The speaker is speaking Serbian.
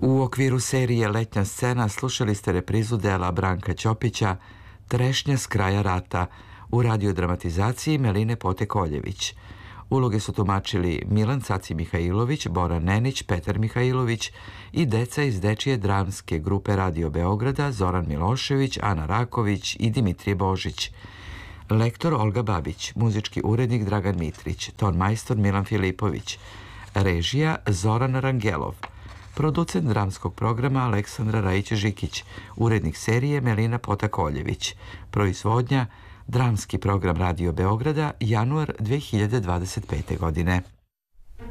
U okviru serije Letnja scena slušali ste reprizu dela Branka Ćopića Trešnja s kraja rata u radiodramatizaciji Meline Potekoljević. Uloge su tumačili Milan Caci Mihajlović, Bora Nenić, Petar Mihajlović i deca iz dečije dramske grupe Radio Beograda Zoran Milošević, Ana Raković i Dimitrije Božić. Lektor Olga Babić, muzički urednik Dragan Mitrić, ton majstor Milan Filipović, režija Zoran Rangelov, producent dramskog programa Aleksandra Rajić-Žikić, urednik serije Melina Potakoljević, proizvodnja Dramski program Radio Beograda, januar 2025. godine.